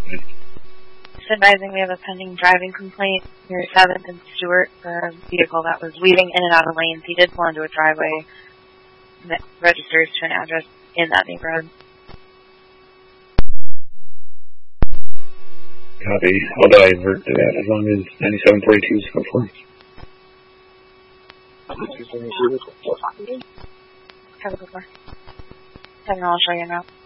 Advising we have a pending driving complaint near 7th and Stewart for a vehicle that was weaving in and out of lanes. He did pull into a driveway that registers to an address in that neighborhood. Copy. I'll divert to that as long as 9742 is confirmed. Have a good one. Kevin, I'll show you now.